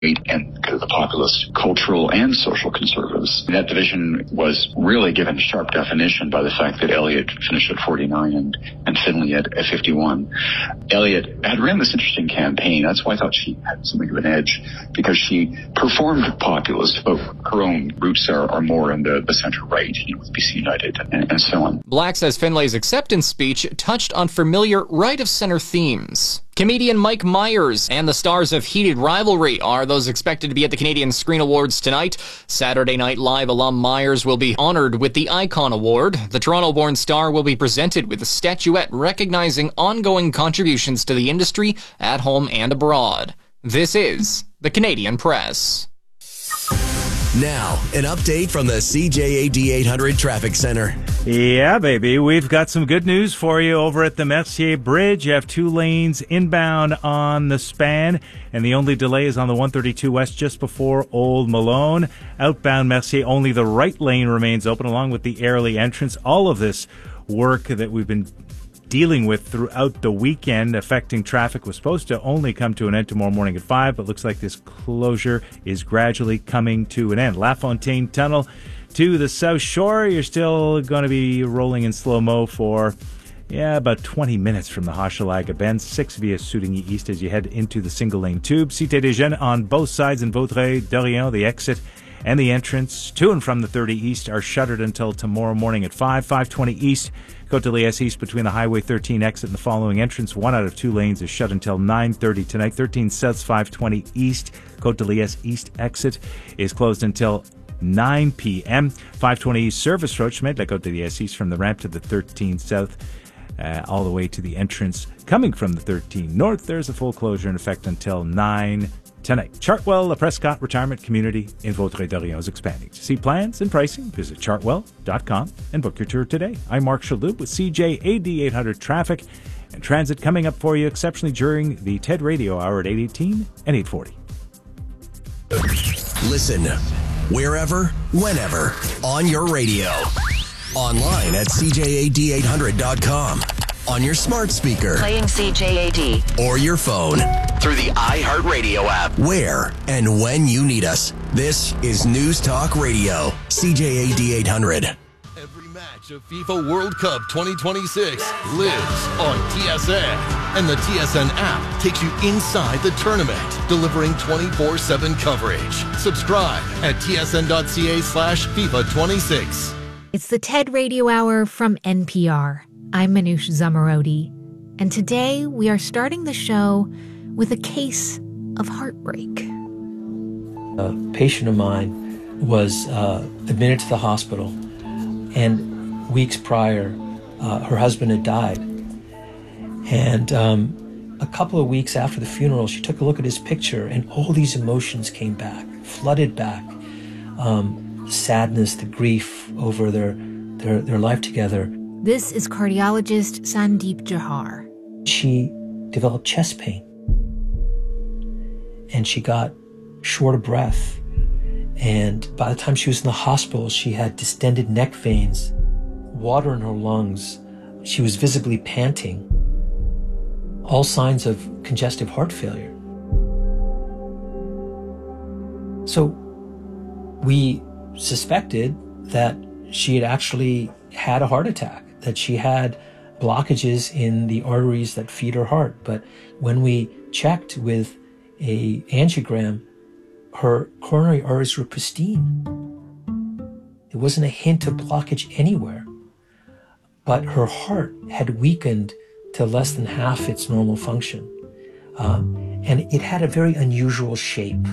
and the populist, cultural and social conservatives. That division was really given sharp definition by the fact that Elliott finished at 49 and Finlay at 51. Elliott had ran this interesting campaign. That's why I thought she had something of an edge, because she performed populist, but her own roots are more in the center-right, with BC United and so on. Black says Finlay's acceptance speech touched on familiar right-of-center themes. Comedian Mike Myers and the stars of Heated Rivalry are those expected to be at the Canadian Screen Awards tonight. Saturday Night Live alum Myers will be honored with the Icon Award. The Toronto-born star will be presented with a statuette recognizing ongoing contributions to the industry at home and abroad. This is the Canadian Press. Now, an update from the CJAD 800 Traffic Center. Yeah, baby. We've got some good news for you over at the Mercier Bridge. You have 2 lanes inbound on the span, and the only delay is on the 132 West just before Old Malone. Outbound Mercier, only the right lane remains open along with the Airlie entrance. All of this work that we've been dealing with throughout the weekend affecting traffic was supposed to only come to an end tomorrow morning at 5, but looks like this closure is gradually coming to an end. LaFontaine Tunnel to the South Shore, you're still going to be rolling in slow-mo for about 20 minutes from the Hochelaga Bend. 6 via Soudigny East as you head into the single-lane tube. Cité des Jeunes on both sides in Vaudreuil-Dorion, the exit and the entrance to and from the 30 East are shuttered until tomorrow morning at 5. 520 East, Côte-de-Liesse East between the Highway 13 exit and the following entrance. 1 out of 2 lanes is shut until 9:30 tonight. 13 South 520 East, Côte-de-Liesse East exit is closed until 9 p.m. 520 East Service Road, Schmidla Côte-de-Liesse East from the ramp to the 13 South all the way to the entrance coming from the 13 North. There's a full closure in effect until 9 tonight. Chartwell, the Prescott Retirement Community in Vaudreuil-Dorion is expanding. To see plans and pricing, visit chartwell.com and book your tour today. I'm Mark Shalhoub with CJAD 800 Traffic and Transit coming up for you exceptionally during the TED Radio Hour at 8:18 and 8:40. Listen wherever, whenever, on your radio. Online at CJAD800.com. On your smart speaker. Playing CJAD. Or your phone. Through the iHeartRadio app. Where and when you need us. This is News Talk Radio. CJAD 800. Every match of FIFA World Cup 2026 lives on TSN. And the TSN app takes you inside the tournament, delivering 24/7 coverage. Subscribe at tsn.ca/FIFA26. It's the TED Radio Hour from NPR. I'm Manoush Zomorodi, and today we are starting the show with a case of heartbreak. A patient of mine was admitted to the hospital, and weeks prior, her husband had died. And a couple of weeks after the funeral, she took a look at his picture, and all these emotions came back, flooded back. Sadness, the grief over their life together. This is cardiologist Sandeep Jahar. She developed chest pain, and she got short of breath. And by the time she was in the hospital, she had distended neck veins, water in her lungs. She was visibly panting. All signs of congestive heart failure. So we suspected that she had actually had a heart attack, that she had blockages in the arteries that feed her heart. But when we checked with a angiogram, her coronary arteries were pristine. There wasn't a hint of blockage anywhere. But her heart had weakened to less than half its normal function. And it had a very unusual shape.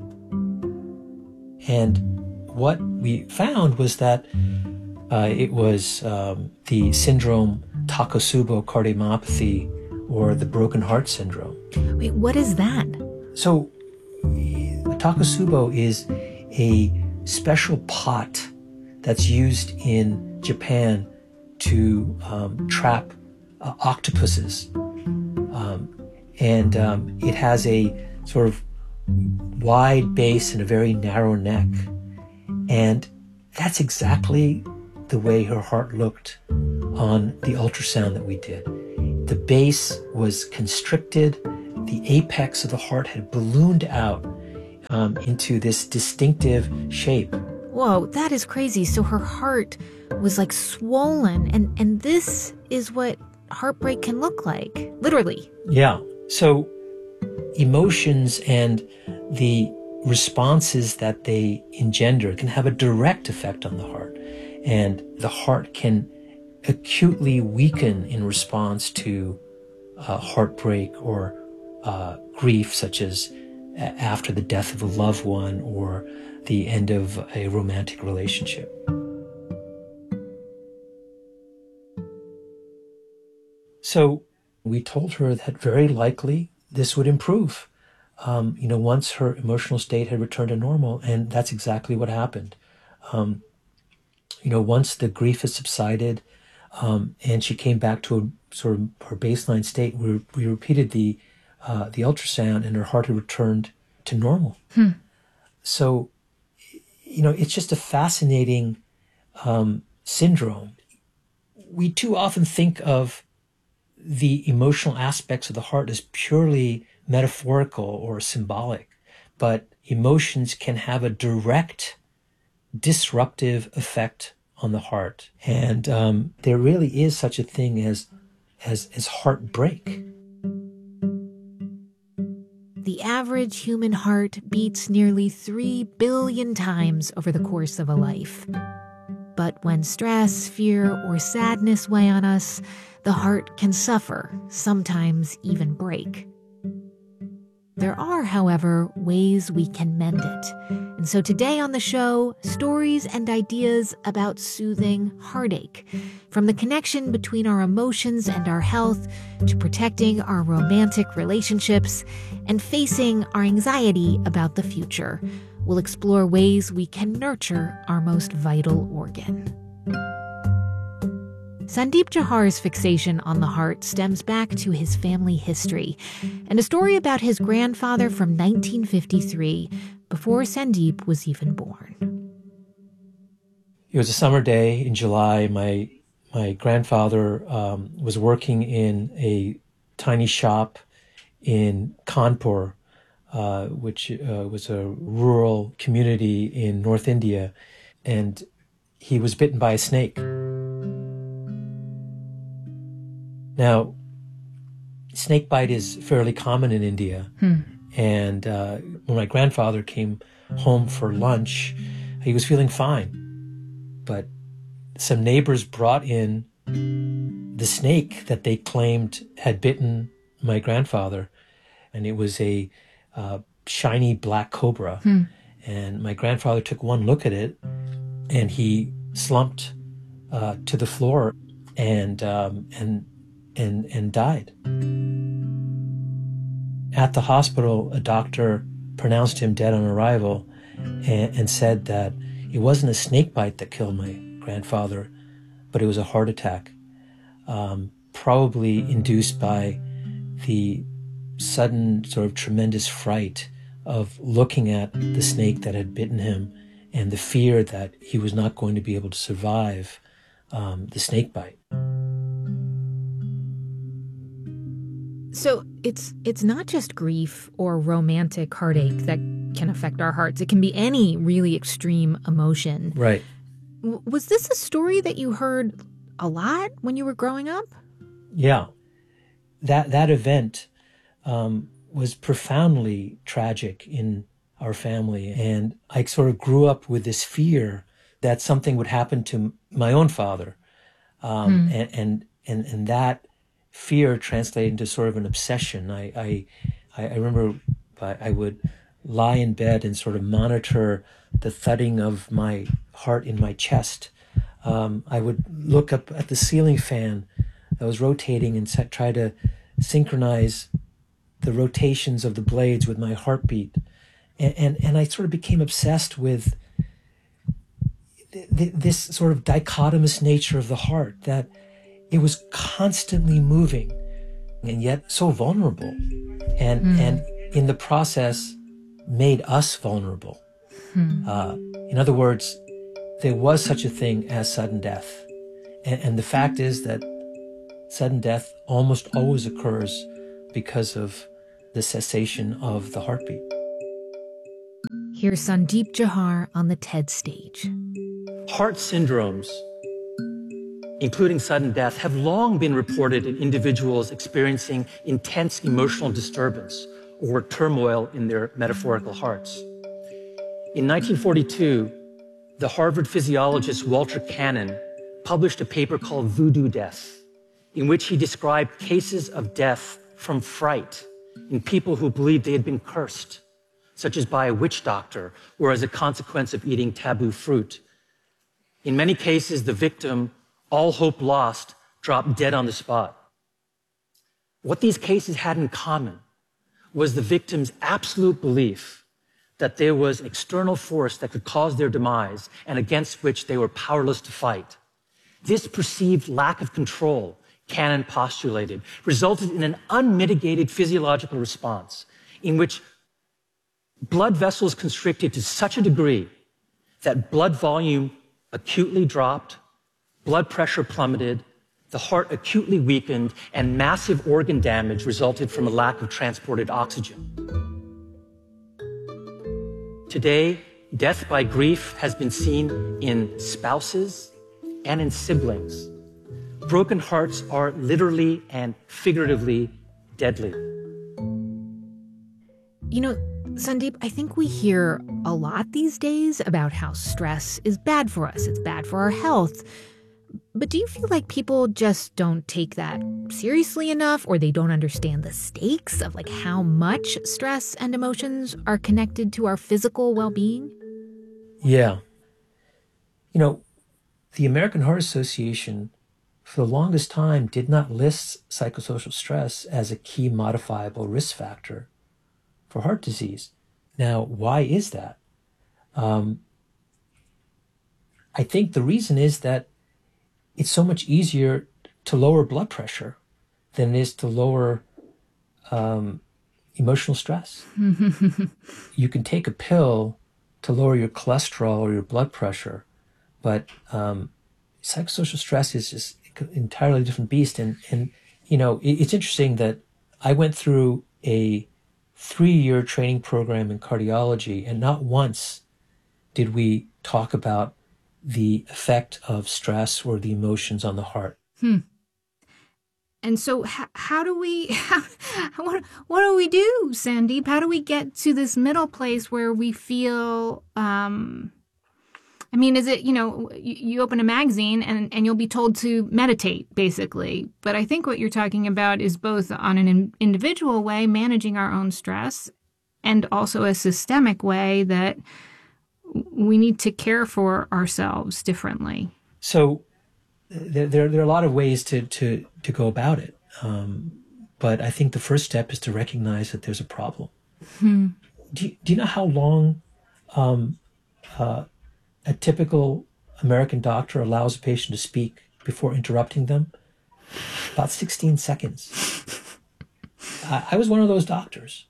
And what we found was that it was the syndrome Takotsubo cardiomyopathy, or the broken heart syndrome. Wait, what is that? So Takotsubo is a special pot that's used in Japan to trap octopuses. And it has a sort of wide base and a very narrow neck. And that's exactly the way her heart looked on the ultrasound that we did. The base was constricted. The apex of the heart had ballooned out into this distinctive shape. Whoa, that is crazy. So her heart was like swollen, and this is what heartbreak can look like, literally. Yeah. So emotions and the responses that they engender can have a direct effect on the heart. And the heart can acutely weaken in response to heartbreak or grief, such as after the death of a loved one or the end of a romantic relationship. So we told her that very likely this would improve, once her emotional state had returned to normal, and that's exactly what happened. Once the grief had subsided, and she came back to a sort of her baseline state, we repeated the ultrasound, and her heart had returned to normal. So, it's just a fascinating syndrome. We too often think of the emotional aspects of the heart as purely metaphorical or symbolic, but emotions can have a direct disruptive effect on the heart. And there really is such a thing as heartbreak. The average human heart beats nearly 3 billion times over the course of a life. But when stress, fear, or sadness weigh on us, the heart can suffer, sometimes even break. There are, however, ways we can mend it. And so today on the show, stories and ideas about soothing heartache. From the connection between our emotions and our health, to protecting our romantic relationships, and facing our anxiety about the future. We'll explore ways we can nurture our most vital organ. Sandeep Jahar's fixation on the heart stems back to his family history and a story about his grandfather from 1953, before Sandeep was even born. It was a summer day in July. My grandfather was working in a tiny shop in Kanpur, which was a rural community in North India, and he was bitten by a snake. Now, snake bite is fairly common in India. And when my grandfather came home for lunch, he was feeling fine. But some neighbors brought in the snake that they claimed had bitten my grandfather. And it was a shiny black cobra. And my grandfather took one look at it, and he slumped to the floor and died. At the hospital, a doctor pronounced him dead on arrival and said that it wasn't a snake bite that killed my grandfather, but it was a heart attack, probably induced by the sudden sort of tremendous fright of looking at the snake that had bitten him and the fear that he was not going to be able to survive the snake bite. So it's not just grief or romantic heartache that can affect our hearts. It can be any really extreme emotion. Right. Was this a story that you heard a lot when you were growing up? Yeah. That event was profoundly tragic in our family. And I sort of grew up with this fear that something would happen to my own father. And that fear translated into sort of an obsession. I remember I would lie in bed and sort of monitor the thudding of my heart in my chest. I would look up at the ceiling fan that was rotating and try to synchronize the rotations of the blades with my heartbeat. And I sort of became obsessed with this sort of dichotomous nature of the heart, that it was constantly moving and yet so vulnerable, and in the process made us vulnerable. In other words, there was such a thing as sudden death. And the fact is that sudden death almost always occurs because of the cessation of the heartbeat. Here's Sandeep Johar on the TED stage. Heart syndromes, including sudden death, have long been reported in individuals experiencing intense emotional disturbance or turmoil in their metaphorical hearts. In 1942, the Harvard physiologist Walter Cannon published a paper called Voodoo Death, in which he described cases of death from fright in people who believed they had been cursed, such as by a witch doctor or as a consequence of eating taboo fruit. In many cases, the victim, all hope lost, dropped dead on the spot. What these cases had in common was the victim's absolute belief that there was an external force that could cause their demise and against which they were powerless to fight. This perceived lack of control, Cannon postulated, resulted in an unmitigated physiological response in which blood vessels constricted to such a degree that blood volume acutely dropped, blood pressure plummeted, the heart acutely weakened, and massive organ damage resulted from a lack of transported oxygen. Today, death by grief has been seen in spouses and in siblings. Broken hearts are literally and figuratively deadly. You know, Sandeep, I think we hear a lot these days about how stress is bad for us. It's bad for our health. But do you feel like people just don't take that seriously enough, or they don't understand the stakes of like how much stress and emotions are connected to our physical well-being? Yeah. You know, the American Heart Association for the longest time did not list psychosocial stress as a key modifiable risk factor for heart disease. Now, why is that? I think the reason is that it's so much easier to lower blood pressure than it is to lower emotional stress. You can take a pill to lower your cholesterol or your blood pressure, but psychosocial stress is just an entirely different beast. And you know, it's interesting that I went through a 3-year training program in cardiology, and not once did we talk about the effect of stress or the emotions on the heart. And so how do we, what do we do, Sandeep? How do we get to this middle place where we feel, I mean, is it, you know, you open a magazine and you'll be told to meditate, basically. But I think what you're talking about is both on an individual way, managing our own stress, and also a systemic way that we need to care for ourselves differently. So there are a lot of ways to go about it. But I think the first step is to recognize that there's a problem. Do you know how long a typical American doctor allows a patient to speak before interrupting them? About 16 seconds. I was one of those doctors.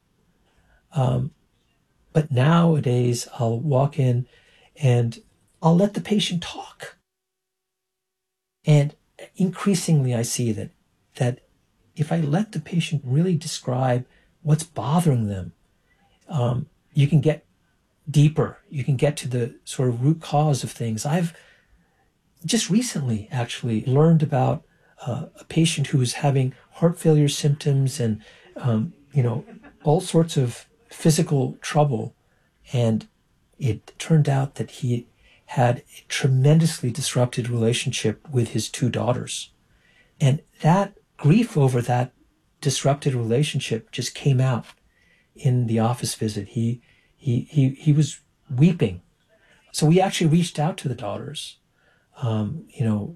But nowadays, I'll walk in and I'll let the patient talk. And increasingly, I see that if I let the patient really describe what's bothering them, you can get deeper. You can get to the sort of root cause of things. I've just recently actually learned about a patient who was having heart failure symptoms and, all sorts of physical trouble. And it turned out that he had a tremendously disrupted relationship with his 2 daughters. And that grief over that disrupted relationship just came out in the office visit. He was weeping. So we actually reached out to the daughters, and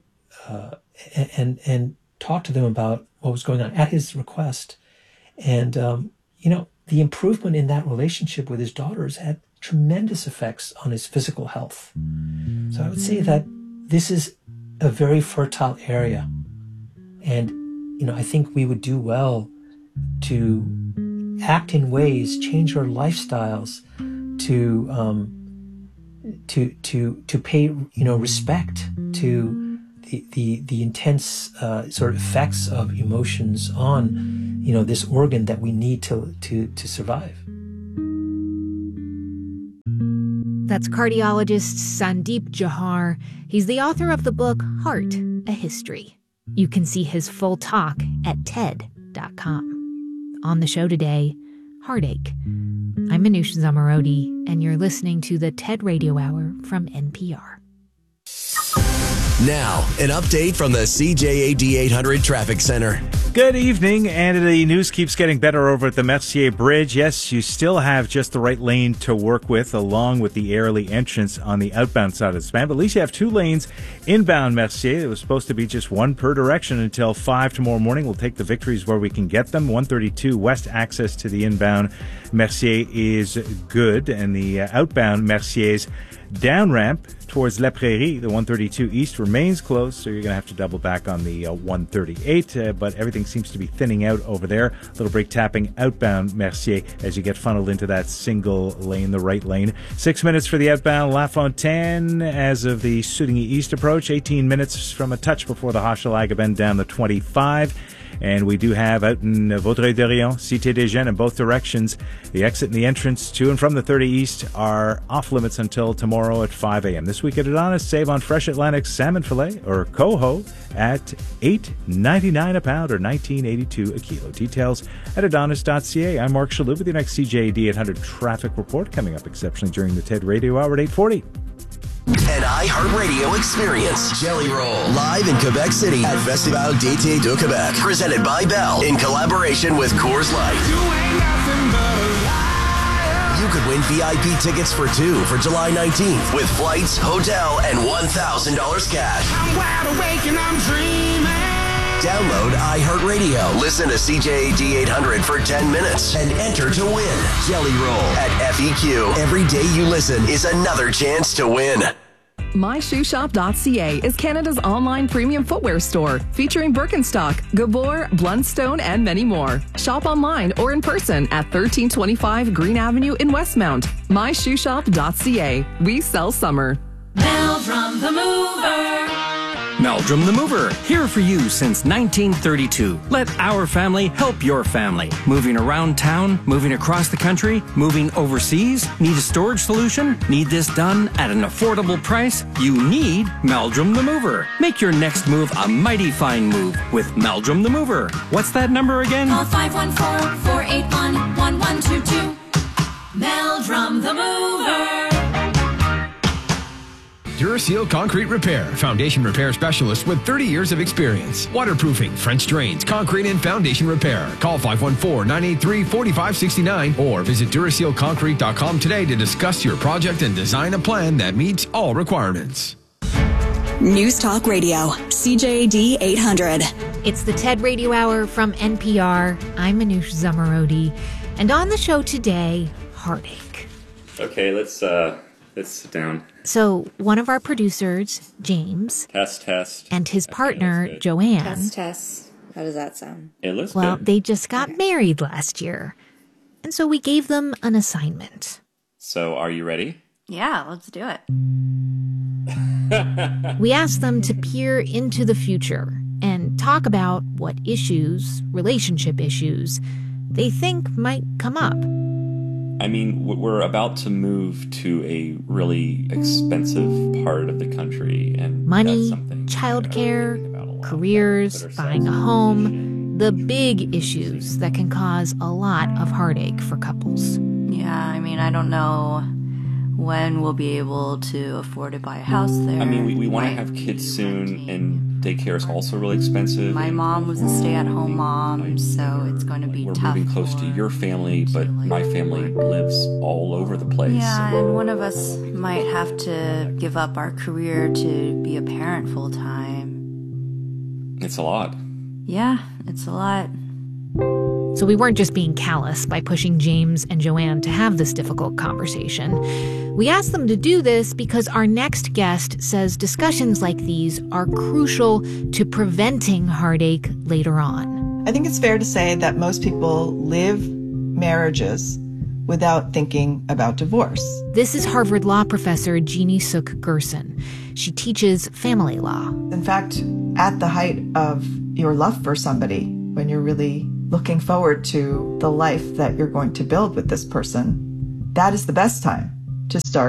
talked to them about what was going on at his request. And, the improvement in that relationship with his daughters had tremendous effects on his physical health. So I would say that this is a very fertile area. And, I think we would do well to act in ways, change our lifestyles, to pay, respect to the intense sort of effects of emotions on, this organ that we need to survive. That's cardiologist Sandeep Johar. He's the author of the book Heart, A History. You can see his full talk at TED.com. On the show today, heartache. I'm Manoush Zomorodi, and you're listening to the TED Radio Hour from NPR. Now, an update from the CJAD 800 Traffic Center. Good evening, and the news keeps getting better over at the Mercier Bridge. Yes, you still have just the right lane to work with, along with the Airlie entrance on the outbound side of the span. But at least you have 2 lanes inbound Mercier. It was supposed to be just 1 per direction until 5 tomorrow morning. We'll take the victories where we can get them. 132 west access to the inbound Mercier is good, and the outbound Mercier's down ramp towards La Prairie, the 132 east, remains closed, so you're going to have to double back on the 138, but everything seems to be thinning out over there. Little brake tapping outbound Mercier as you get funneled into that single lane, the right lane. 6 minutes for the outbound La Fontaine as of the Soudigny East approach. 18 minutes from a touch before the Hochelaga bend down the 25. And we do have out in Vaudreuil-Dorion, Cité des Jeunes in both directions. The exit and the entrance to and from the 30 East are off limits until tomorrow at 5 a.m. This week at Adonis, save on fresh Atlantic salmon fillet or coho at $8.99 a pound or $19.82 a kilo. Details at adonis.ca. I'm Mark Shalhoub with your next CJAD 800 traffic report coming up exceptionally during the TED Radio Hour at 8:40. An iHeartRadio experience. Jelly Roll. Live in Quebec City at Festival d'Été de Québec. Presented by Bell in collaboration with Coors Light. You could win VIP tickets for 2 for July 19th with flights, hotel, and $1,000 cash. I'm wide awake and I'm dreaming. Download iHeartRadio. Listen to CJAD 800 for 10 minutes and enter to win. Jelly Roll at FEQ. Every day you listen is another chance to win. MyShoeShop.ca is Canada's online premium footwear store featuring Birkenstock, Gabor, Blundstone, and many more. Shop online or in person at 1325 Green Avenue in Westmount. MyShoeShop.ca. We sell summer. Meldrum the Mover. Meldrum the Mover, here for you since 1932. Let our family help your family. Moving around town, moving across the country, moving overseas. Need a storage solution? Need this done at an affordable price? You need Meldrum the Mover. Make your next move a mighty fine move with Meldrum the Mover. What's that number again? Call 514-481-1122. Meldrum the Mover. Duraseal Concrete Repair, foundation repair specialist with 30 years of experience. Waterproofing, French drains, concrete and foundation repair. Call 514-983-4569 or visit DurasealConcrete.com today to discuss your project and design a plan that meets all requirements. News Talk Radio, CJAD 800. It's the TED Radio Hour from NPR. I'm Manoush Zomorodi. And on the show today, heartache. Okay, let's sit down. So one of our producers, James, test, and his partner, Joanne. Test. How does that sound? It looks well, good. They just got married last year. And so we gave them an assignment. So are you ready? Yeah, let's do it. We asked them to peer into the future and talk about what issues, relationship issues, they think might come up. I mean, we're about to move to a really expensive part of the country, and money, childcare, careers, buying a home, the big issues that can cause a lot of heartache for couples. Yeah, I mean, I don't know when we'll be able to afford to buy a house there. I mean, we want to have kids soon, and daycare is also really expensive. My mom was a stay-at-home mom, so it's going to be tough. We're moving close to your family, but my family lives all over the place. Yeah, and one of us might have to give up our career to be a parent full-time. It's a lot. Yeah, it's a lot. So we weren't just being callous by pushing James and Joanne to have this difficult conversation. We asked them to do this because our next guest says discussions like these are crucial to preventing heartache later on. I think it's fair to say that most people live marriages without thinking about divorce. This is Harvard Law professor Jeannie Suk Gerson. She teaches family law. In fact, at the height of your love for somebody, when you're really looking forward to the life that you're going to build with this person, that is the best time to start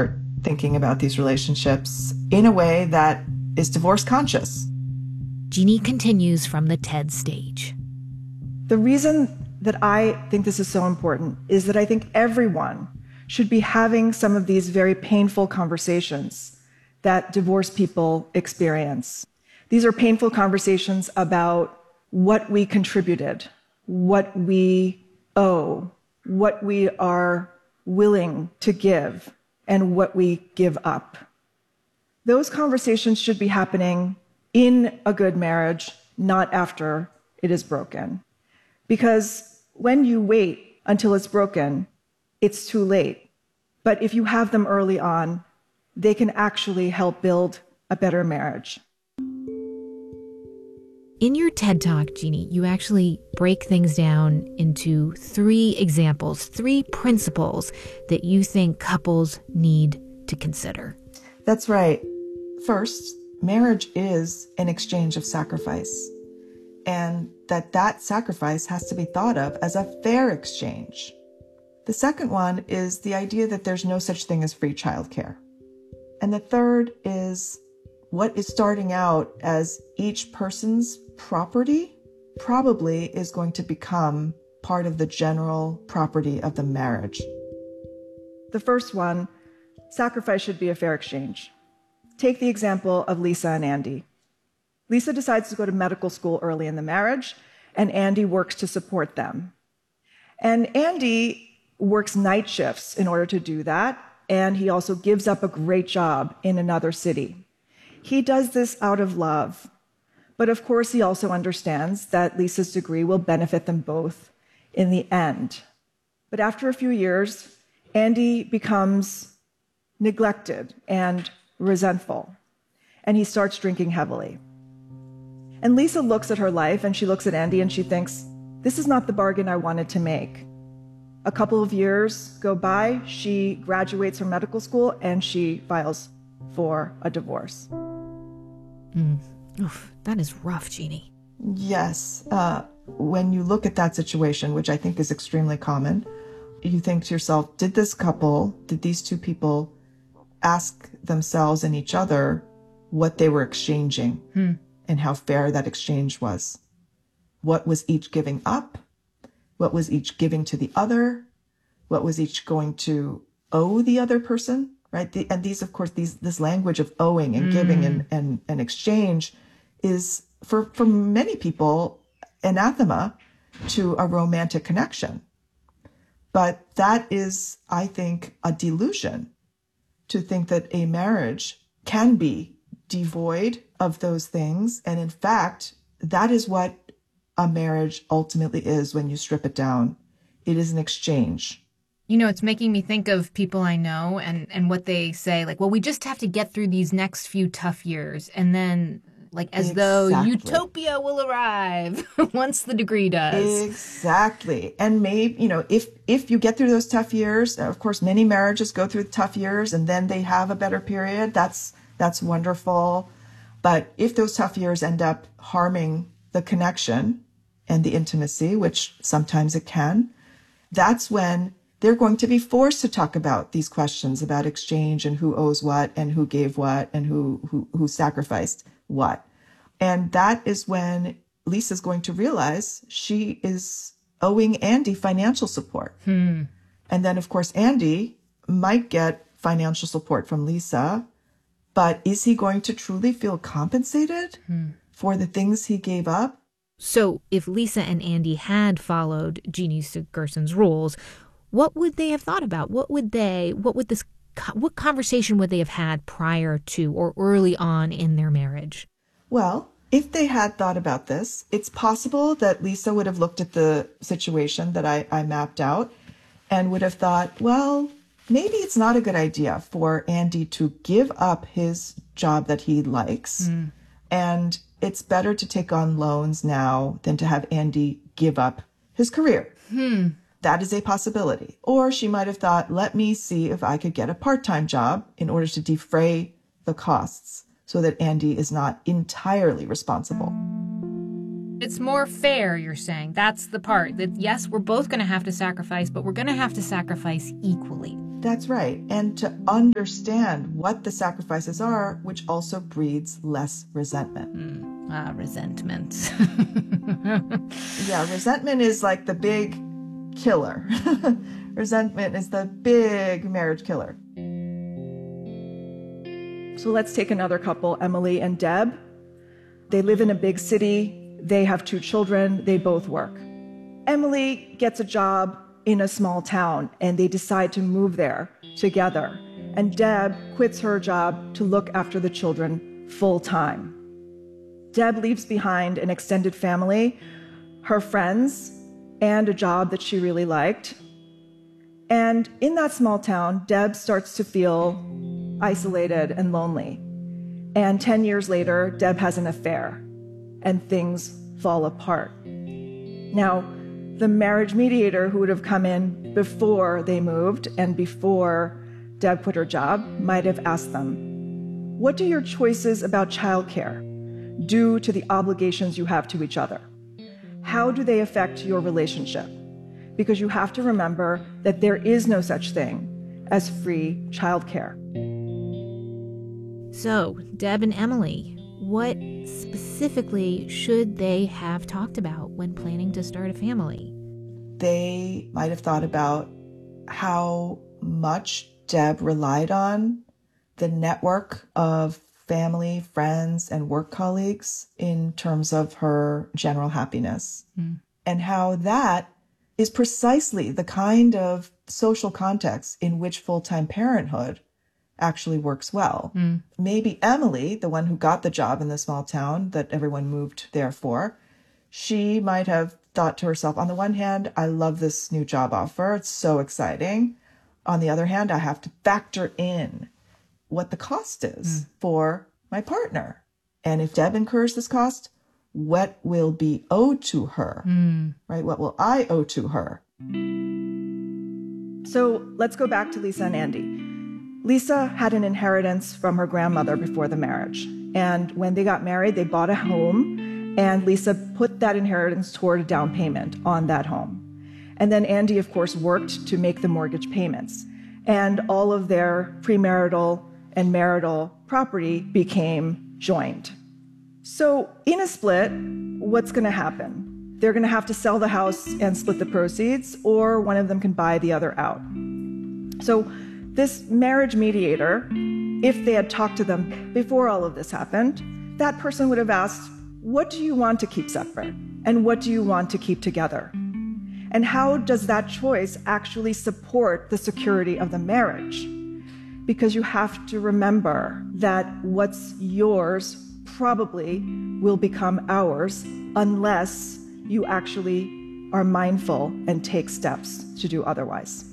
thinking about these relationships in a way that is divorce conscious. Jeannie continues from the TED stage. The reason that I think this is so important is that I think everyone should be having some of these very painful conversations that divorced people experience. These are painful conversations about what we contributed, what we owe, what we are willing to give, and what we give up. Those conversations should be happening in a good marriage, not after it is broken. Because when you wait until it's broken, it's too late. But if you have them early on, they can actually help build a better marriage. In your TED Talk, Jeannie, you actually break things down into 3 examples, 3 principles that you think couples need to consider. That's right. First, marriage is an exchange of sacrifice, and that sacrifice has to be thought of as a fair exchange. The second one is the idea that there's no such thing as free childcare. And the third is what is starting out as each person's property probably is going to become part of the general property of the marriage. The first one, sacrifice should be a fair exchange. Take the example of Lisa and Andy. Lisa decides to go to medical school early in the marriage, and Andy works to support them. And Andy works night shifts in order to do that, and he also gives up a great job in another city. He does this out of love. But of course, he also understands that Lisa's degree will benefit them both in the end. But after a few years, Andy becomes neglected and resentful, and he starts drinking heavily. And Lisa looks at her life, and she looks at Andy, and she thinks, this is not the bargain I wanted to make. A couple of years go by, she graduates from medical school, and she files for a divorce. Oof, that is rough, Jeannie. Yes. When you look at that situation, which I think is extremely common, you think to yourself, did these two people ask themselves and each other what they were exchanging and how fair that exchange was? What was each giving up? What was each giving to the other? What was each going to owe the other person? Right? And these, of course, this language of owing and giving and exchange is, for many people, anathema to a romantic connection. But that is, I think, a delusion to think that a marriage can be devoid of those things. And in fact, that is what a marriage ultimately is when you strip it down. It is an exchange. You know, it's making me think of people I know and what they say, like, well, we just have to get through these next few tough years. And then, like, as though utopia will arrive once the degree does. Exactly. And maybe, you know, if you get through those tough years, of course, many marriages go through tough years and then they have a better period. That's wonderful. But if those tough years end up harming the connection and the intimacy, which sometimes it can, that's when they're going to be forced to talk about these questions about exchange and who owes what and who gave what and who sacrificed what. And that is when Lisa's going to realize she is owing Andy financial support. And then, of course, Andy might get financial support from Lisa, but is he going to truly feel compensated for the things he gave up? So if Lisa and Andy had followed Jeannie Gerson's rules, what would they have thought about? What conversation would they have had prior to or early on in their marriage? Well, if they had thought about this, it's possible that Lisa would have looked at the situation that I mapped out and would have thought, well, maybe it's not a good idea for Andy to give up his job that he likes. And it's better to take on loans now than to have Andy give up his career. That is a possibility. Or she might have thought, let me see if I could get a part-time job in order to defray the costs so that Andy is not entirely responsible. It's more fair, you're saying. That's the part that, yes, we're both going to have to sacrifice, but we're going to have to sacrifice equally. That's right. And to understand what the sacrifices are, which also breeds less resentment. Resentment. Yeah, resentment is like the big killer. Resentment is the big marriage killer. So let's take another couple, Emily and Deb. They live in a big city. They have 2 children. They both work. Emily gets a job in a small town, and they decide to move there together. And Deb quits her job to look after the children full time. Deb leaves behind an extended family, her friends, and a job that she really liked. And in that small town, Deb starts to feel isolated and lonely. And 10 years later, Deb has an affair, and things fall apart. Now, the marriage mediator who would have come in before they moved and before Deb quit her job might have asked them, what do your choices about childcare do to the obligations you have to each other? How do they affect your relationship? Because you have to remember that there is no such thing as free childcare. So, Deb and Emily, what specifically should they have talked about when planning to start a family? They might have thought about how much Deb relied on the network of family, friends, and work colleagues in terms of her general happiness, and how that is precisely the kind of social context in which full-time parenthood actually works well. Maybe Emily, the one who got the job in the small town that everyone moved there for, she might have thought to herself, on the one hand, I love this new job offer. It's so exciting. On the other hand, I have to factor in what the cost is for my partner. And if Deb incurs this cost, what will be owed to her, right? What will I owe to her? So let's go back to Lisa and Andy. Lisa had an inheritance from her grandmother before the marriage. And when they got married, they bought a home, and Lisa put that inheritance toward a down payment on that home. And then Andy, of course, worked to make the mortgage payments. And all of their premarital and marital property became joined. So in a split, what's going to happen? They're going to have to sell the house and split the proceeds, or one of them can buy the other out. So this marriage mediator, if they had talked to them before all of this happened, that person would have asked, what do you want to keep separate? And what do you want to keep together? And how does that choice actually support the security of the marriage? Because you have to remember that what's yours probably will become ours unless you actually are mindful and take steps to do otherwise.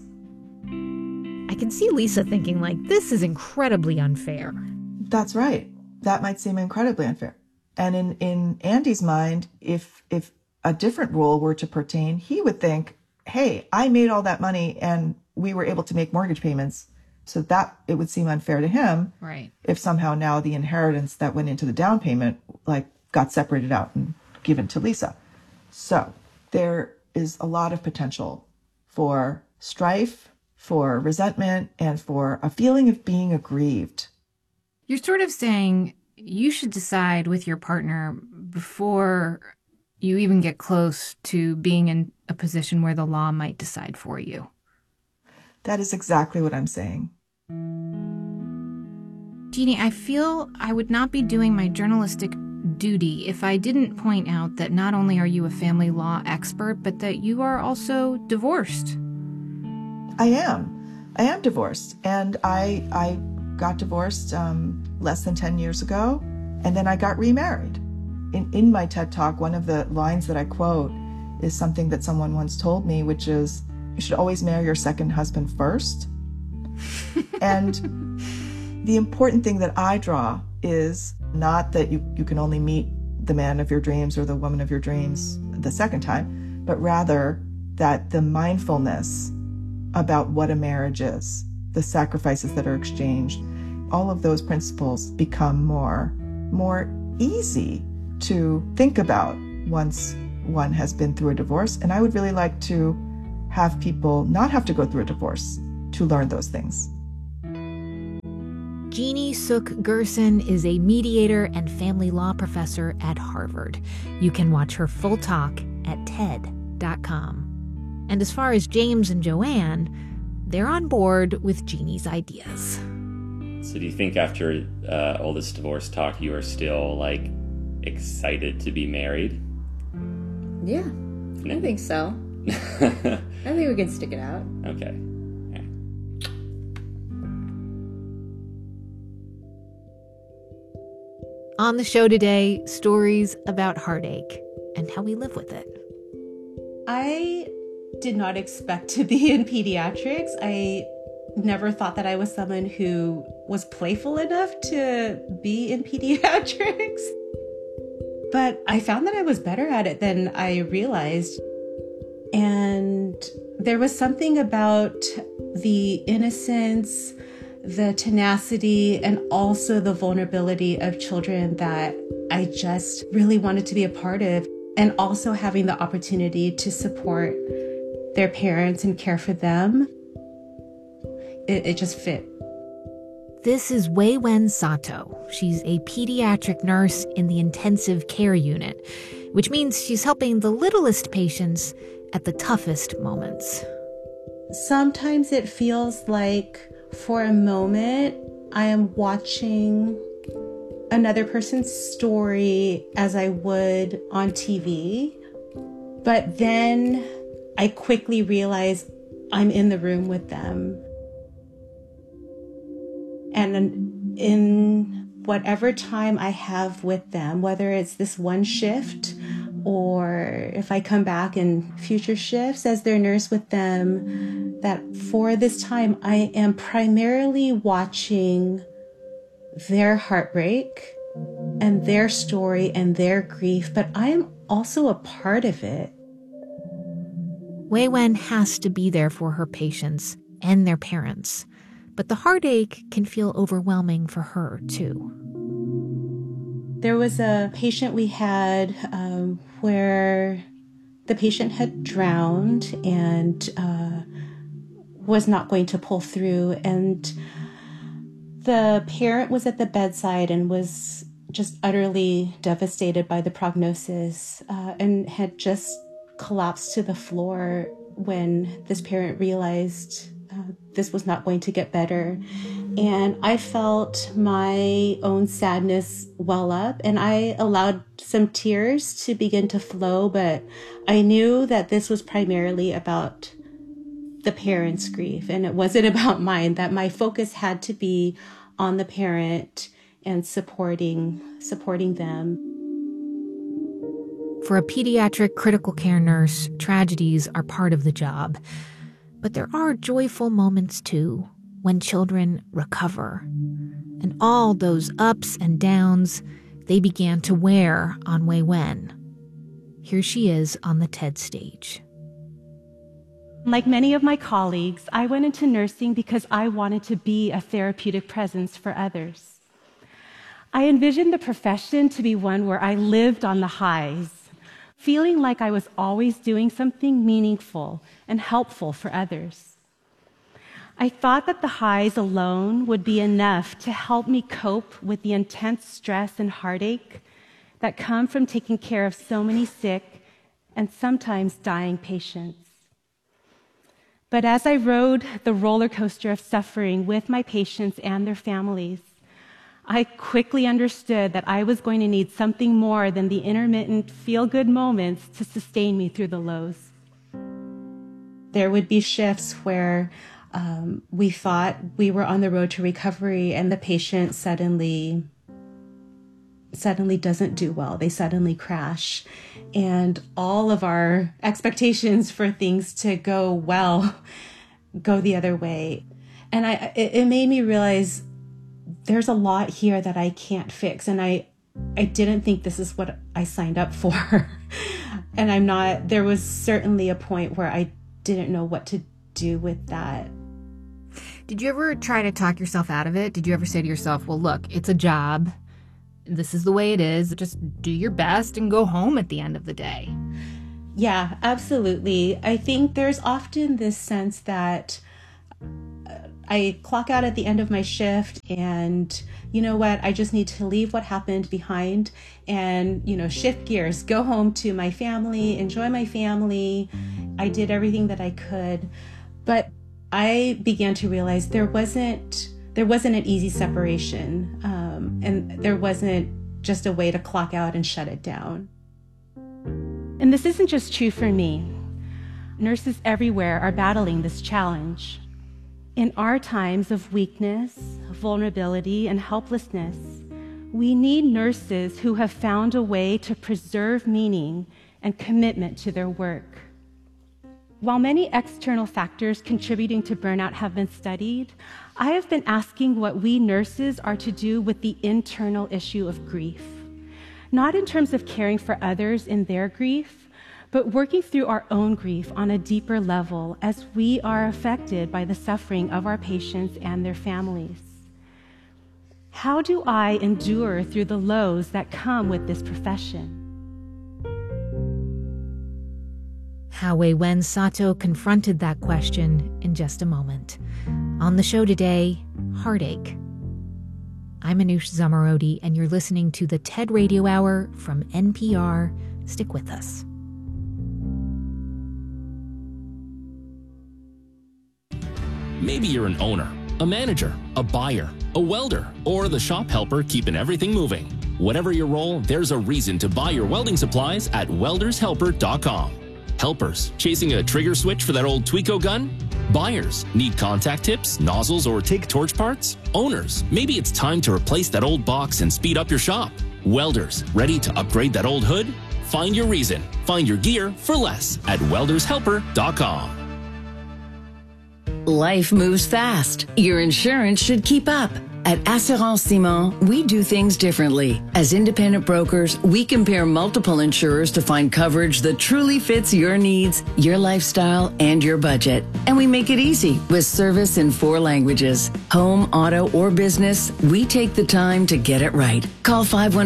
I can see Lisa thinking, like, this is incredibly unfair. That's right. That might seem incredibly unfair. And in Andy's mind, if a different rule were to pertain, he would think, hey, I made all that money and we were able to make mortgage payments, so that it would seem unfair to him, right, if somehow now the inheritance that went into the down payment got separated out and given to Lisa. So there is a lot of potential for strife, for resentment, and for a feeling of being aggrieved. You're sort of saying you should decide with your partner before you even get close to being in a position where the law might decide for you. That is exactly what I'm saying. Jeannie, I feel I would not be doing my journalistic duty if I didn't point out that not only are you a family law expert, but that you are also divorced. I am divorced, and I got divorced less than 10 years ago, and then I got remarried. In my TED Talk, one of the lines that I quote is something that someone once told me, which is, you should always marry your second husband first. And the important thing that I draw is not that you can only meet the man of your dreams or the woman of your dreams the second time, but rather that the mindfulness about what a marriage is, the sacrifices that are exchanged, all of those principles become more easy to think about once one has been through a divorce. And I would really like to have people not have to go through a divorce to learn those things. Jeannie Suk Gerson is a mediator and family law professor at Harvard. You can watch her full talk at TED.com. And as far as James and Joanne, they're on board with Jeannie's ideas. So do you think after all this divorce talk, you are still, like, excited to be married? Yeah, no. I think so. I think we can stick it out. Okay. On the show today, stories about heartache and how we live with it. I did not expect to be in pediatrics. I never thought that I was someone who was playful enough to be in pediatrics. But I found that I was better at it than I realized. And there was something about the innocence, the tenacity, and also the vulnerability of children that I just really wanted to be a part of. And also having the opportunity to support their parents and care for them. It just fit. This is Wei Wen Sato. She's a pediatric nurse in the intensive care unit, which means she's helping the littlest patients at the toughest moments. Sometimes it feels like for a moment I am watching another person's story as I would on TV, but then I quickly realize I'm in the room with them. And in whatever time I have with them, whether it's this one shift or if I come back in future shifts as their nurse with them, that for this time I am primarily watching their heartbreak and their story and their grief, but I am also a part of it. Wei Wen has to be there for her patients and their parents, but the heartache can feel overwhelming for her, too. There was a patient we had where the patient had drowned and was not going to pull through, and the parent was at the bedside and was just utterly devastated by the prognosis and had just collapsed to the floor when this parent realized this was not going to get better. And I felt my own sadness well up, and I allowed some tears to begin to flow, but I knew that this was primarily about the parent's grief, and it wasn't about mine, that my focus had to be on the parent and supporting them. For a pediatric critical care nurse, tragedies are part of the job. But there are joyful moments, too, when children recover. And all those ups and downs, they began to wear on Wei Wen. Here she is on the TED stage. Like many of my colleagues, I went into nursing because I wanted to be a therapeutic presence for others. I envisioned the profession to be one where I lived on the highs, feeling like I was always doing something meaningful and helpful for others. I thought that the highs alone would be enough to help me cope with the intense stress and heartache that come from taking care of so many sick and sometimes dying patients. But as I rode the roller coaster of suffering with my patients and their families, I quickly understood that I was going to need something more than the intermittent feel-good moments to sustain me through the lows. There would be shifts where we thought we were on the road to recovery and the patient suddenly doesn't do well. They suddenly crash. And all of our expectations for things to go well go the other way. And it made me realize there's a lot here that I can't fix. And I didn't think this is what I signed up for. And there was certainly a point where I didn't know what to do with that. Did you ever try to talk yourself out of it? Did you ever say to yourself, well, look, it's a job. This is the way it is. Just do your best and go home at the end of the day. Yeah, absolutely. I think there's often this sense that I clock out at the end of my shift, and you know what? I just need to leave what happened behind and, shift gears, go home to my family, enjoy my family. I did everything that I could, but I began to realize there wasn't an easy separation, and there wasn't just a way to clock out and shut it down. And this isn't just true for me. Nurses everywhere are battling this challenge. In our times of weakness, vulnerability, and helplessness, we need nurses who have found a way to preserve meaning and commitment to their work. While many external factors contributing to burnout have been studied, I have been asking what we nurses are to do with the internal issue of grief. Not in terms of caring for others in their grief, but working through our own grief on a deeper level as we are affected by the suffering of our patients and their families. How do I endure through the lows that come with this profession? How Wei-Wen Sato confronted that question in just a moment. On the show today, Heartache. I'm Anush Zamarodi, and you're listening to the TED Radio Hour from NPR. Stick with us. Maybe you're an owner, a manager, a buyer, a welder, or the shop helper keeping everything moving. Whatever your role, there's a reason to buy your welding supplies at weldershelper.com. Helpers, chasing a trigger switch for that old Tweco gun? Buyers, need contact tips, nozzles, or TIG torch parts? Owners, maybe it's time to replace that old box and speed up your shop. Welders, ready to upgrade that old hood? Find your reason. Find your gear for less at weldershelper.com. Life moves fast. Your insurance should keep up. At Assurance Simon, we do things differently. As independent brokers, we compare multiple insurers to find coverage that truly fits your needs, your lifestyle, and your budget. And we make it easy with service in 4 languages. Home, auto, or business, we take the time to get it right. Call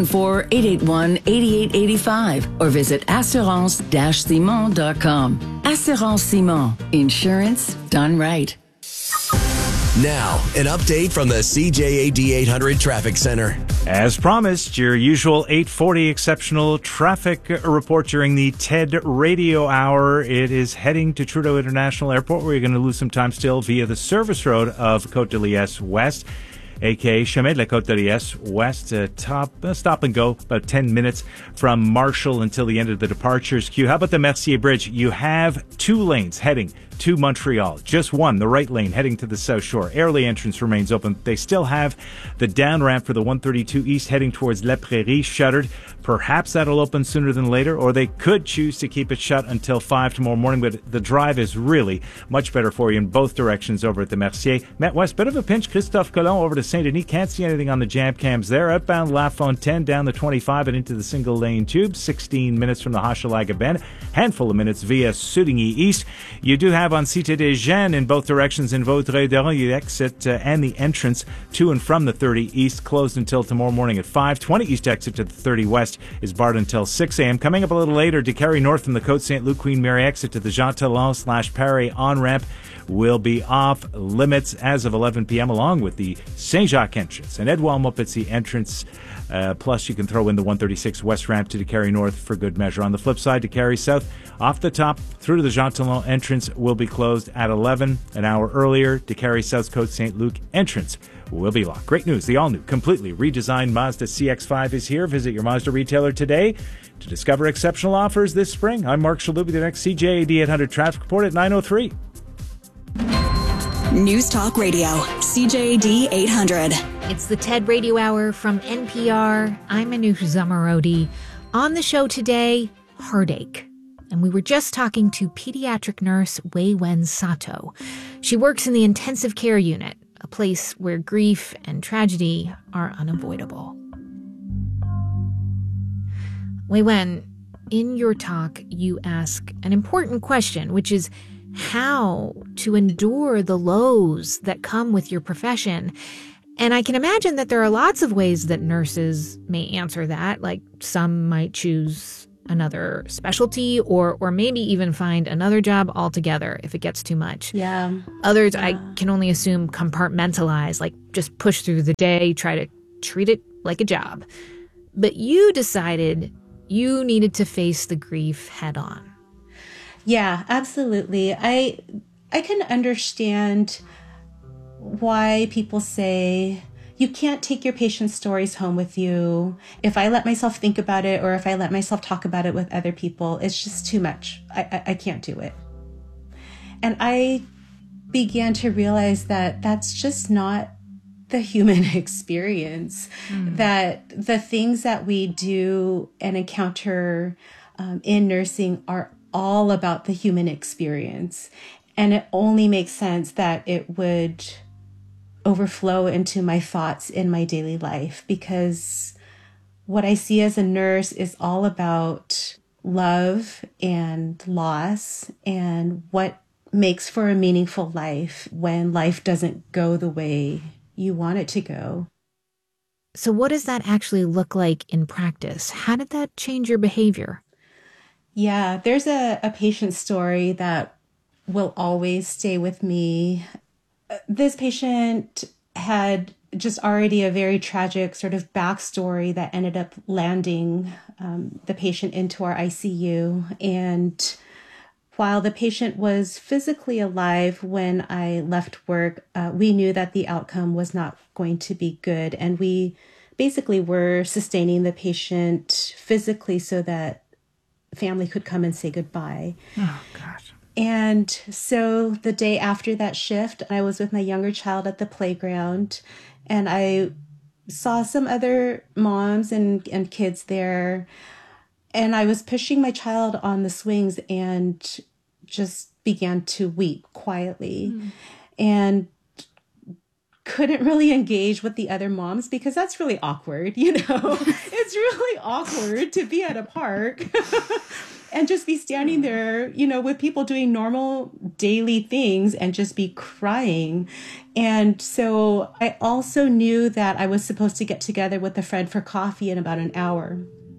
514-881-8885 or visit assurance-simon.com. Assurance Simon. Insurance done right. Now, an update from the CJAD 800 Traffic Center. As promised, your usual 8:40 exceptional traffic report during the TED Radio Hour. It is heading to Trudeau International Airport, where you're going to lose some time still via the service road of Côte de Liesse West, a.k.a. Chemin de la Côte de Liesse West. Stop and go, about 10 minutes from Marshall until the end of the departures queue. How about the Mercier Bridge? You have 2 lanes heading to Montreal. Just one, the right lane, heading to the South Shore. Airlie entrance remains open. They still have the down ramp for the 132 East heading towards La Prairie shuttered. Perhaps that'll open sooner than later, or they could choose to keep it shut until 5 tomorrow morning, but the drive is really much better for you in both directions over at the Mercier. Met West, bit of a pinch. Christophe Colomb over to Saint-Denis. Can't see anything on the jam cams there. Outbound La Fontaine down the 25 and into the single lane tube. 16 minutes from the Hochelaga Bend. Handful of minutes via Soudigny East. You do have on Cité des Jeunes in both directions in Vaudreuil-Dorion. The exit and the entrance to and from the 30 East closed until tomorrow morning at 5. 20 East exit to the 30 West is barred until 6 a.m. Coming up a little later, DeCarry North from the Côte St. Luc Queen Mary exit to the Jean Talon/Paré on-ramp will be off limits as of 11 p.m. along with the Saint-Jacques entrance and Edouard Montpetit entrance. Plus, you can throw in the 136 West ramp to DeCarry North for good measure. On the flip side, DeCarry South off the top through to the Jean Talon entrance will be closed at 11. An hour earlier, DeCarry South Côte St. Luc entrance will be locked. Great news. The all-new, completely redesigned Mazda CX-5 is here. Visit your Mazda retailer today to discover exceptional offers this spring. I'm Mark Shalubi. The next CJAD 800 traffic report at 9:03. News Talk Radio, CJAD 800. It's the TED Radio Hour from NPR. I'm Anush Zamarodi. On the show today, Heartache. And we were just talking to pediatric nurse Wei-Wen Sato. She works in the intensive care unit, a place where grief and tragedy are unavoidable. Wei-Wen, in your talk, you ask an important question, which is how to endure the lows that come with your profession. And I can imagine that there are lots of ways that nurses may answer that. Like some might choose another specialty or maybe even find another job altogether if it gets too much. Yeah. Others, I can only assume, compartmentalize, like just push through the day, try to treat it like a job. But you decided you needed to face the grief head on. Yeah, absolutely. I can understand why people say you can't take your patient's stories home with you. If I let myself think about it, or if I let myself talk about it with other people, it's just too much. I can't do it. And I began to realize that that's just not the human experience, that the things that we do and encounter in nursing are all about the human experience. And it only makes sense that it would overflow into my thoughts in my daily life, because what I see as a nurse is all about love and loss and what makes for a meaningful life when life doesn't go the way you want it to go. So what does that actually look like in practice? How did that change your behavior? Yeah, there's a patient story that will always stay with me. This patient had just already a very tragic sort of backstory that ended up landing the patient into our ICU. And while the patient was physically alive when I left work, we knew that the outcome was not going to be good. And we basically were sustaining the patient physically so that family could come and say goodbye. Oh, gosh. And so the day after that shift, I was with my younger child at the playground, and I saw some other moms and kids there. And I was pushing my child on the swings and just began to weep quietly and couldn't really engage with the other moms because that's really awkward, you know. It's really awkward to be at a park and just be standing there, you know, with people doing normal daily things and just be crying. And so I also knew that I was supposed to get together with a friend for coffee in about an hour.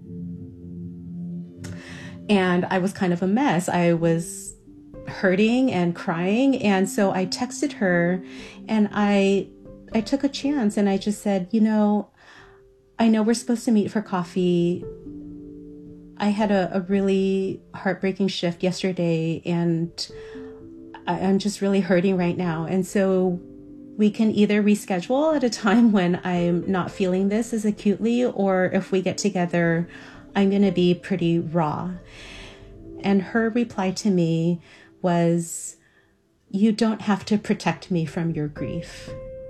And I was kind of a mess. I was hurting and crying. And so I texted her and I took a chance and I just said, you know, I know we're supposed to meet for coffee. I had a really heartbreaking shift yesterday and I'm just really hurting right now. And so we can either reschedule at a time when I'm not feeling this as acutely, or if we get together, I'm going to be pretty raw. And her reply to me was, you don't have to protect me from your grief.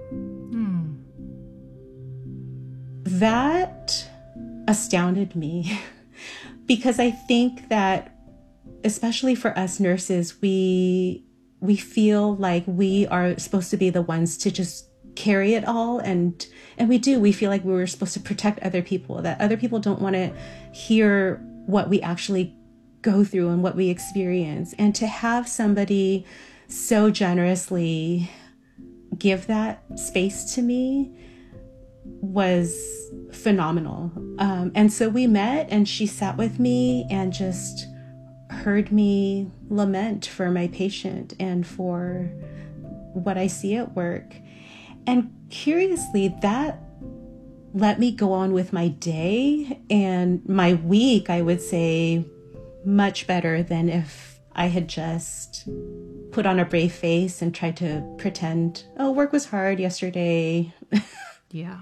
That astounded me because I think that, especially for us nurses, we feel like we are supposed to be the ones to just carry it all. And we do. We feel like we were supposed to protect other people, that other people don't want to hear what we actually go through and what we experience. And to have somebody so generously give that space to me was phenomenal. And so we met and she sat with me and just heard me lament for my patient and for what I see at work. And curiously, that let me go on with my day and my week, I would say, much better than if I had just put on a brave face and tried to pretend, oh, work was hard yesterday. Yeah.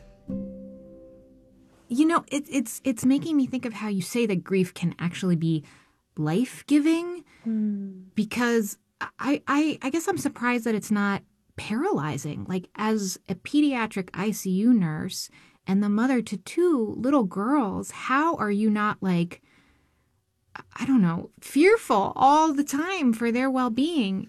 You know, it's making me think of how you say that grief can actually be life-giving, because I guess I'm surprised that it's not paralyzing. Like, as a pediatric ICU nurse and the mother to 2 little girls, how are you not, like, I don't know, fearful all the time for their well-being?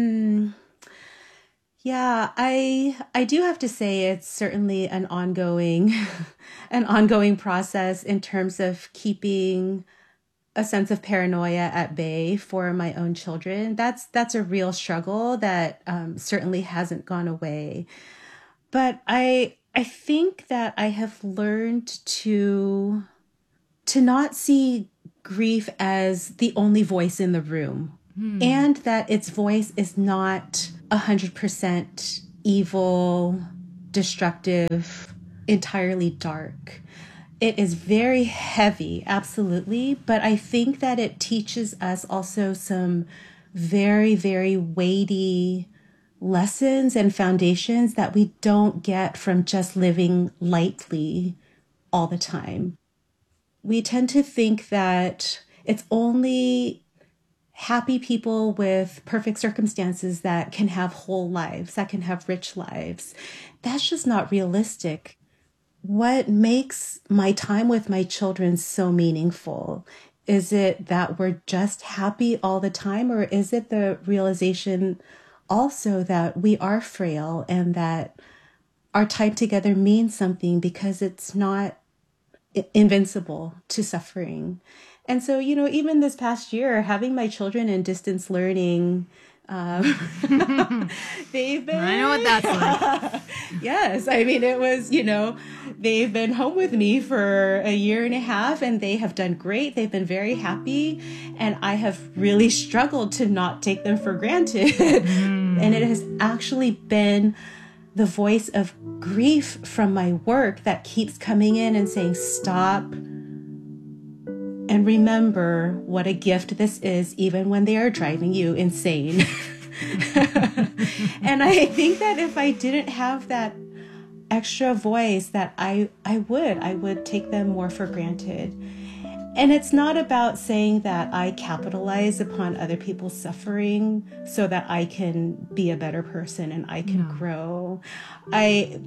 Yeah, I do have to say it's certainly an ongoing process in terms of keeping a sense of paranoia at bay for my own children. That's a real struggle that certainly hasn't gone away. But I think that I have learned to to not see grief as the only voice in the room, and that its voice is not 100% evil, destructive, entirely dark. It is very heavy, absolutely, but I think that it teaches us also some very, very weighty lessons and foundations that we don't get from just living lightly all the time. We tend to think that it's only happy people with perfect circumstances that can have whole lives, that can have rich lives. That's just not realistic. What makes my time with my children so meaningful? Is it that we're just happy all the time, or is it the realization also that we are frail and that our time together means something because it's not invincible to suffering? And so, even this past year, having my children in distance learning, they've been... I know what that's like. Yes. I mean, it was, they've been home with me for a year and a half, and they have done great. They've been very happy. And I have really struggled to not take them for granted. And it has actually been the voice of grief from my work that keeps coming in and saying, stop and remember what a gift this is, even when they are driving you insane. And I think that if I didn't have that extra voice, that I would take them more for granted. And it's not about saying that I capitalize upon other people's suffering so that I can be a better person and I can grow. I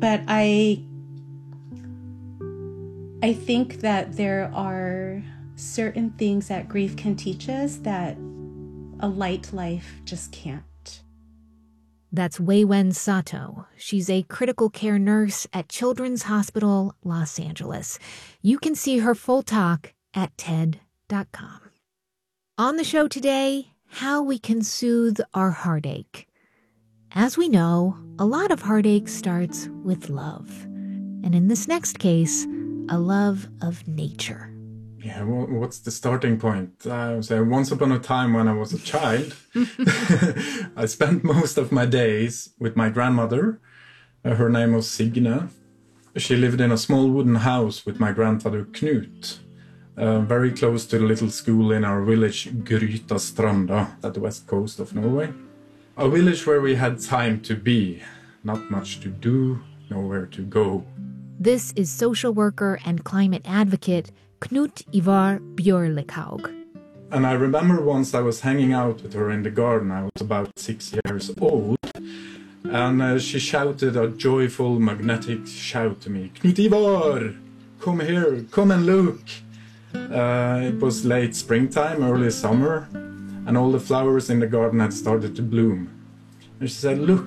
think that there are certain things that grief can teach us that a light life just can't. That's Wei-Wen Sato. She's a critical care nurse at Children's Hospital Los Angeles. You can see her full talk at TED.com. On the show today, how we can soothe our heartache. As we know, a lot of heartache starts with love. And in this next case, a love of nature. Yeah, what's the starting point? I would say once upon a time when I was a child, I spent most of my days with my grandmother. Her name was Signe. She lived in a small wooden house with my grandfather Knut, very close to the little school in our village Grytastranda at the west coast of Norway. A village where we had time to be, not much to do, nowhere to go. This is social worker and climate advocate Knut Ivar Bjørlikhaug. And I remember once I was hanging out with her in the garden. I was about 6 years old. And she shouted a joyful, magnetic shout to me. Knut Ivar, come here, come and look. It was late springtime, early summer, and all the flowers in the garden had started to bloom. And she said, look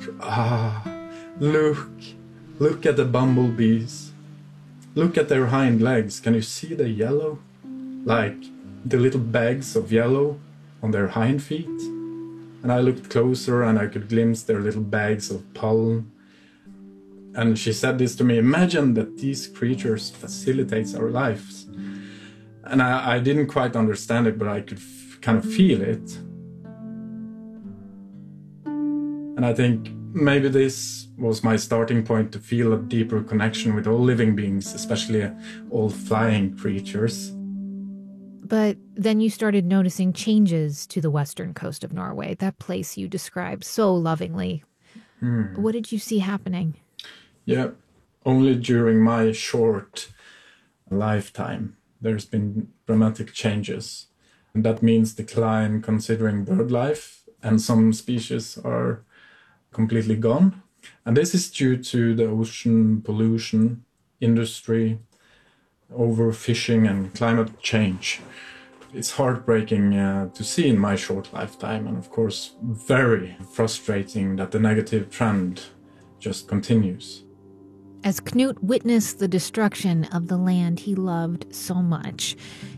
at the bumblebees. Look at their hind legs. Can you see the yellow? Like the little bags of yellow on their hind feet? And I looked closer and I could glimpse their little bags of pollen. And she said this to me, imagine that these creatures facilitates our lives. And I didn't quite understand it, but I could kind of feel it. And I think maybe this was my starting point to feel a deeper connection with all living beings, especially all flying creatures. But then you started noticing changes to the western coast of Norway, that place you described so lovingly. What did you see happening? Yeah, only during my short lifetime, there's been dramatic changes. And that means decline considering bird life, and some species are completely gone. And this is due to the ocean pollution, industry, overfishing and climate change. It's heartbreaking to see in my short lifetime, and of course very frustrating that the negative trend just continues. As Knut witnessed the destruction of the land he loved so much,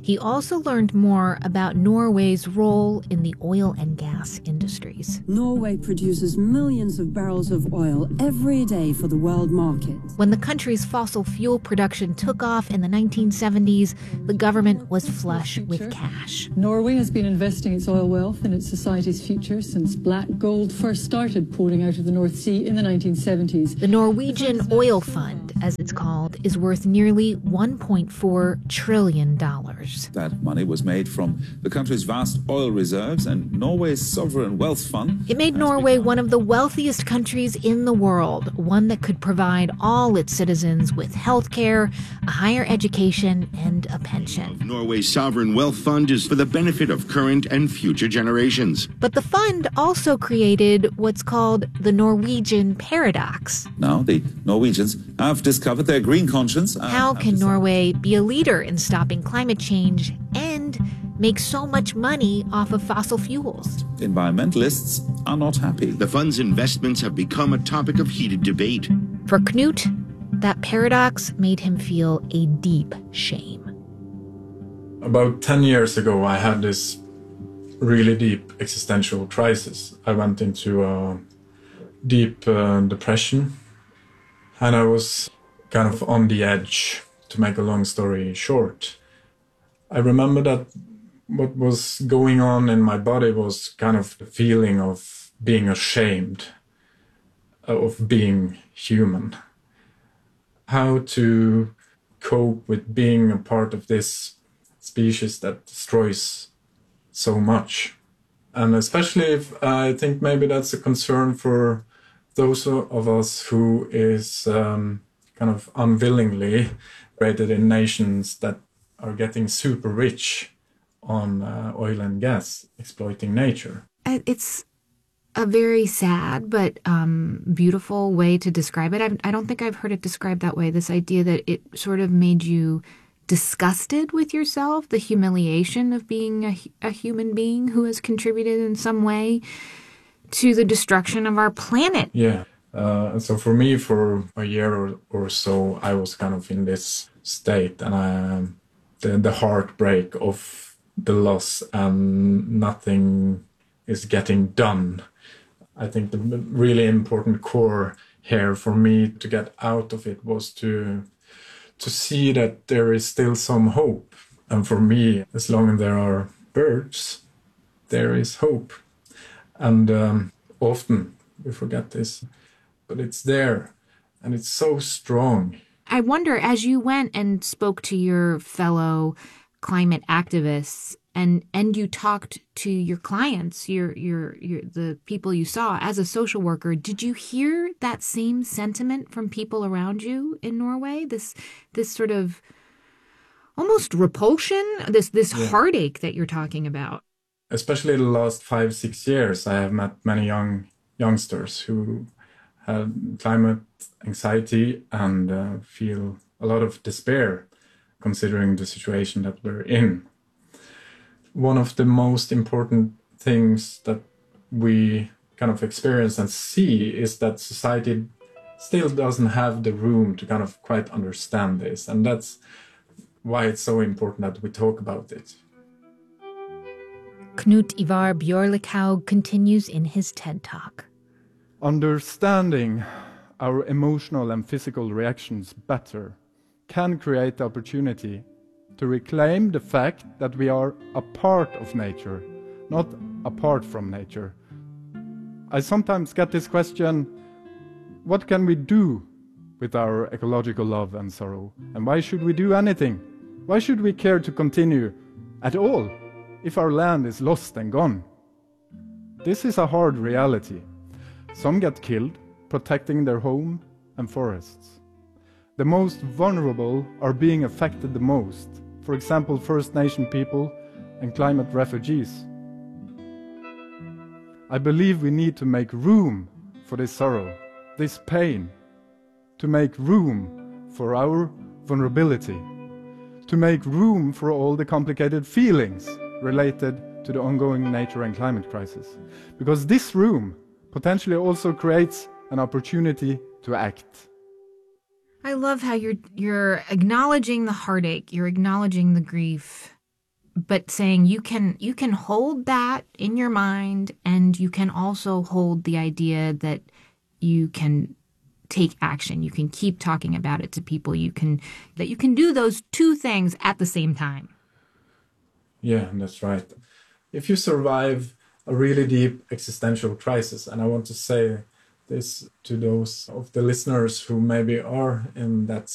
He also learned more about Norway's role in the oil and gas industries. Norway produces millions of barrels of oil every day for the world market. When the country's fossil fuel production took off in the 1970s, the government was flush with cash. Norway has been investing its oil wealth in its society's future since black gold first started pouring out of the North Sea in the 1970s. The Norwegian Oil Fund, as it's called, is worth nearly $1.4 trillion. That money was made from the country's vast oil reserves and Norway's sovereign wealth fund. It made Norway one of the wealthiest countries in the world, one that could provide all its citizens with health care, a higher education, and a pension. Norway's sovereign wealth fund is for the benefit of current and future generations. But the fund also created what's called the Norwegian paradox. Now the Norwegians have discovered their green conscience. How can Norway be a leader in stopping climate change and make so much money off of fossil fuels? Environmentalists are not happy. The fund's investments have become a topic of heated debate. For Knut, that paradox made him feel a deep shame. About 10 years ago, I had this really deep existential crisis. I went into a deep depression, and I was kind of on the edge. To make a long story short, I remember that what was going on in my body was kind of the feeling of being ashamed of being human. How to cope with being a part of this species that destroys so much. And especially if I think maybe that's a concern for those of us who is kind of unwillingly created in nations that are getting super rich on oil and gas, exploiting nature. It's a very sad but beautiful way to describe it. I don't think I've heard it described that way, this idea that it sort of made you disgusted with yourself, the humiliation of being a human being who has contributed in some way to the destruction of our planet. Yeah. So for me, for a year or so, I was kind of in this state, and the heartbreak of the loss and nothing is getting done. I think the really important core here for me to get out of it was to see that there is still some hope. And for me, as long as there are birds, there is hope. And often we forget this. But it's there, and it's so strong. I wonder, as you went and spoke to your fellow climate activists, and you talked to your clients, the people you saw as a social worker, did you hear that same sentiment from people around you in Norway? This sort of almost repulsion, this heartache that you're talking about. Especially the last 5-6 years, I have met many youngsters who have climate anxiety and feel a lot of despair considering the situation that we're in. One of the most important things that we kind of experience and see is that society still doesn't have the room to kind of quite understand this. And that's why it's so important that we talk about it. Knut Ivar Bjørlikhaug continues in his TED Talk. Understanding our emotional and physical reactions better can create the opportunity to reclaim the fact that we are a part of nature, not apart from nature. I sometimes get this question, what can we do with our ecological love and sorrow? And why should we do anything? Why should we care to continue at all if our land is lost and gone? This is a hard reality. Some get killed protecting their home and forests. The most vulnerable are being affected the most. For example, First Nation people and climate refugees. I believe we need to make room for this sorrow, this pain, to make room for our vulnerability, to make room for all the complicated feelings related to the ongoing nature and climate crisis. Because this room potentially also creates an opportunity to act. I love how you're acknowledging the heartache, you're acknowledging the grief, but saying you can hold that in your mind, and you can also hold the idea that you can take action. You can keep talking about it to people. You can do those two things at the same time. Yeah, that's right. If you survive a really deep existential crisis, and I want to say this to those of the listeners who maybe are in that